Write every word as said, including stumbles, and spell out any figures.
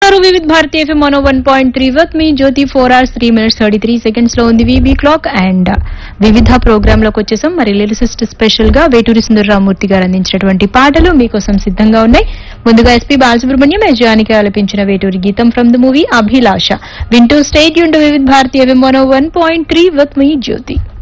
వింటున్నారు వివిధ Bharati FM one one point three with me Jyothi four hours three minutes thirty three seconds లో ఉంది VB clock. And వివిధ programme లోకి వచ్చేసాం. మరి లిరిసిస్ట్ స్పెషల్ గా వేటూరి సుందరరామూర్తి గారు అందించినటువంటి పాటలు మీకోసం సిద్ధంగా ఉన్నాయి. ముందుగా ఎస్పీ బాలసుబ్రహ్మణ్యం యజానికి ఆలపించిన వేటూరి గీతం ఫ్రమ్ ద మూవీ అభిలాష. వింటూ స్టేట్ యూన్ టు వివిధ Bharati FM one one point three with me Jyothi.